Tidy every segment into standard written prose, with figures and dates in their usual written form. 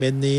เป็นนี้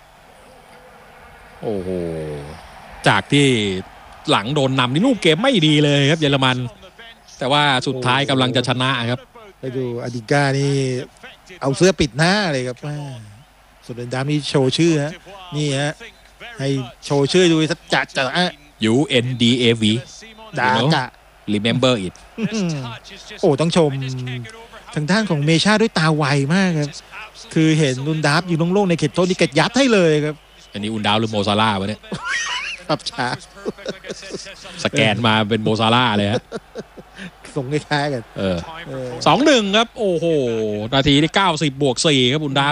โอ้โหจากที่หลังโดนนำนี่ลูกเกมไม่ดีเลยครับเยอรมันแต่ว่าสุดท้ายกำลังจะชนะครับไปดูอดิก้านี่เอาเสื้อปิดหน้าเลยครับส่วนเดนดามนี่โชว์ชื่อฮะนี่ฮะให้โชว์ชื่อดูจัด UNDAV ดากะ remember it โอ้ต้องชมทางด้านของเมชาด้วยตาไวมากครับคือเห็นอุนดาฟอยู่โล่งๆในเขตโทษนี่เก็บยัดให้เลยครับอันนี้อุนดาวหรือโมซาร่าวะเนี่ยครับช้าสแกนมาเป็นโมซาร่าเลยฮะส่งคล้ายๆกัน 2-1ครับโอ้โหนาทีที่90+4ครับอุนดาฟ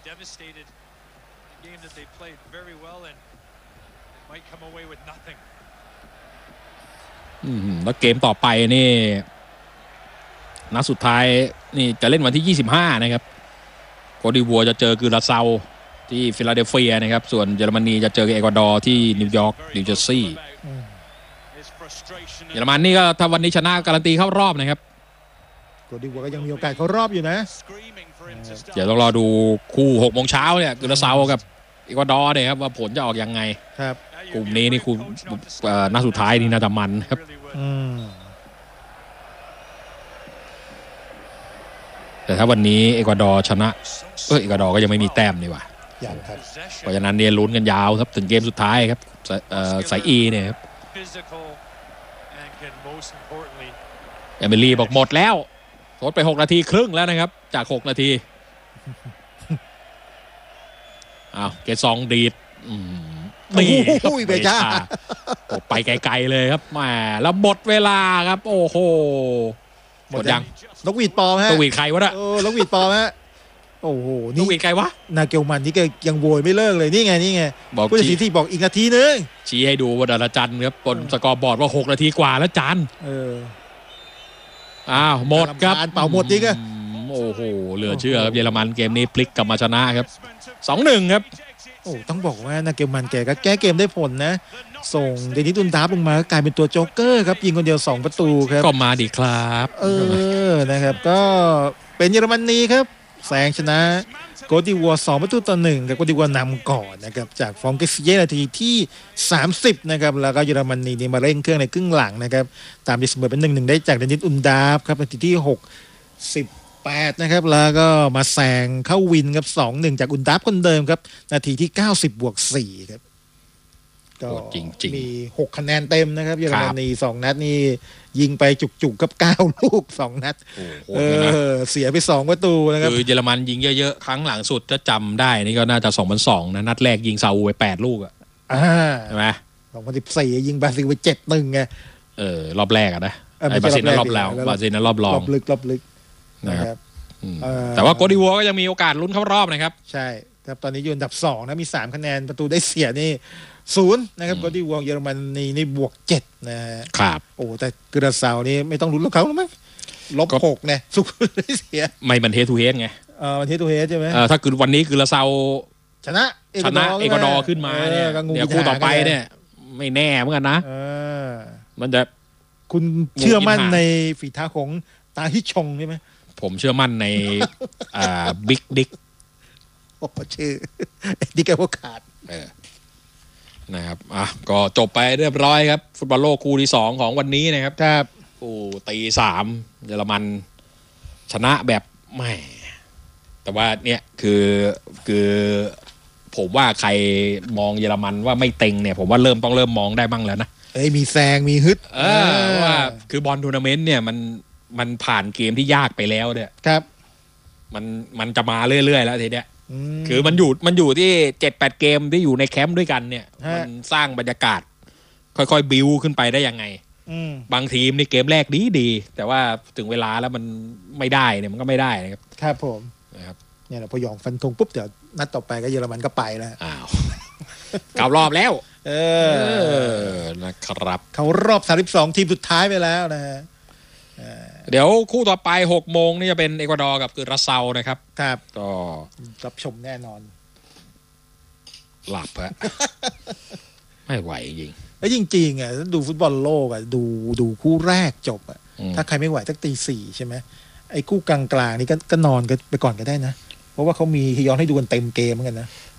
แล้วเกมต่อไปนี่นัดสุดท้ายนี่จะเล่นวันที่25นะครับโคดิวัวจะเจอกิราเซาที่ฟิลาเดลเฟียนะครับส่วนเยอรมนีจะเจอเอกวาดอร์ที่นิวยอร์กนิวเจอร์ซีย์เยอรมันนี่ก็ถ้าวันนี้ชนะการันตีเข้ารอบนะครับโคดิวัวก็ยังมีโอกาสเข้ารอบอยู่นะเดี๋ยวต้องรอดูคู่ 6 โมงเช้าเนี่ยกิราเซากับเอกวาดอร์เนี่ยครับว่าผลจะออกยังไงครับกลุ่มนี้นี่คู่นัดสุดท้ายนี่น่าจะมันครับแต่ถ้าวันนี้เอกวาดอร์ชนะเอกวาดอร์ก็ยังไม่มีแต้มนี่ว่ะเพราะฉะนั้นเนี่ยลุ้นกันยาวครับถึงเกมสุดท้ายครับสายอีเนี่ยครับเอมิลี่บอกหมดแล้วทดไป6 นาทีครึ่งแล้วนะครับจาก6 นาทีเกตซองดีดนี่ไปจ้าไปไกลๆเลยครับแหมแล้วหมดเวลาครับโอ้โหหมดยังนกหวีดปอมฮะนกหวีดใครวะน่ะนกหวีดปอมฮะโอ้โหนกหวีดใครวะนาเกลมันนี่ก็ยังโวยไม่เลิกเลยนี่ไงผู้ตัดสินที่บอกอีกนาทีนึงชี้ให้ดูว่าดาราจันครับบนสกอร์บอร์ดว่า6 นาทีกว่าแล้วจันหมดครับเป่าหมดนี่ก็โอ้โหเหลือเชื่อครับเยอรมันเกมนี้พลิกกลับมาชนะครับ 2-1 ครับโอ้ต้องบอกว่านาเกลมันแกก็แก้เกมได้ผลนะส่งเดนิส อุนดาฟลงมาก็กลายเป็นตัวโจ๊กเกอร์ครับยิงคนเดียว2 ประตูครับก็มาดีครับนะครับก็เป็นเยอรมนีครับแซงชนะโคดิวัว2-1กับโคดิวัวนำก่อนนะครับจากฟองเกซิเย่นาทีที่30นะครับแล้วก็เยอรมนีนี่มาเร่งเครื่องในครึ่งหลังนะครับตามที่เสมอเป็น 1-1 ได้จากเดนิส อุนดาฟครับนาทีที่68นะครับแล้วก็มาแซงเข้าวินครับ2-1จากอุนดาฟคนเดิมครับนาทีที่90+4ครับก็มี6 คะแนนเต็มนะครับเยอรมนี2 นัดนี่ยิงไปจุกๆกับ9 ลูก2 นัดเสียไป2 ประตูนะครับคือเยอรมันยิงเยอะๆครั้งหลังสุดถ้าจำได้นี่ก็น่าจะ2002นะนัดแรกยิงซาอุไป8 ลูกใช่ไหม 2014ยิงบราซิลไป7-1ไงรอบแรกนะไอ้บราซิลนั้นรอบแล้วบราซิลนั้นรอบรองรอบลึกนะครับแต่ว่าโคดิวัวก็ยังมีโอกาสลุ้นเข้ารอบนะครับใช่ครับตอนนี้อยู่อันดับ2นะมี3 คะแนนประตูได้เสียนี่0นะครับโคดิวัวเยอรมนีนี่บวก7นะครับโอ้แต่กิราเซานี่ไม่ต้องลุ้นกับเขาหรอกมั้ง-6เนี่ยสุดได้เสียไม่มันเฮดทูเฮดไงมันเฮดทูเฮดใช่ไหมถ้าคือวันนี้กิราเซาชนะเอกวาดอร์ขึ้นมาเนี่ยเดี๋ยวคู่ต่อไปเนี่ยไม่แน่เหมือนกันนะมันจะคุณเชื่อมั่นในฝีเท้าของตาฮิชงใช่ไหมผมเชื่อมั่นในบิ๊กดิ๊กโอ้ชื่อดิ๊กแกว่าขาดนะครับก็จบไปเรียบร้อยครับฟุตบอลโลกคู่ที่2ของวันนี้นะครับครับตี3เยอรมันชนะแบบแหมแต่ว่าเนี่ยคือผมว่าใครมองเยอรมันว่าไม่เต็งเนี่ยผมว่าต้องเริ่มมองได้บ้างแล้วนะมีแซงมีฮึดว่าคือบอลทัวร์นาเมนต์เนี่ยมันผ่านเกมที่ยากไปแล้วเนี่ยครับมันจะมาเรื่อยๆแล้วทีเนี้ยคือมันอยู่ที่ 7-8 เกมที่อยู่ในแคมป์ด้วยกันเนี่ยมันสร้างบรรยากาศค่อยๆบิวขึ้นไปได้ยังไงบางทีมในเกมแรกดีแต่ว่าถึงเวลาแล้วมันไม่ได้เนี่ยมันก็ไม่ได้นะครับครับผมนะครับเนี่ยพอหยองฟันธงปุ๊บเดี๋ยวนัดต่อไปก็เยอรมันก็ไปแล้ว 9 รอบแล้วนะครับเขารอบ32 ทีมสุดท้ายไปแล้วนะฮะเดี๋ยวคู่ต่อไป 6 โมงนี่จะเป็นเอกวาดอร์กับกิราเซานะครับครับก็รับชมแน่นอนหลับฮะไม่ไหวจริงแล้วจริงๆดูฟุตบอลโลกดูคู่แรกจบถ้าใครไม่ไหวสักตี 4ใช่ไหมไอ้คู่กลางๆนี่ก็นอนกันไปก่อนก็ได้นะเพราะว่าเขามีย้อนให้ดูกันเต็มเกมเหมือนกันนะ